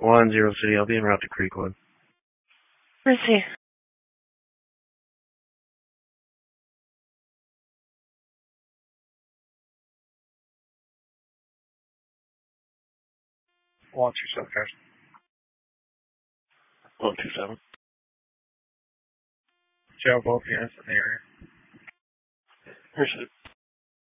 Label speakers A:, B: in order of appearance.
A: 10 City, I'll be en route to Creekwood.
B: Where's he?
C: Watch yourself, guys.
A: 127.
C: Joe, both units in the area.
A: Here's it.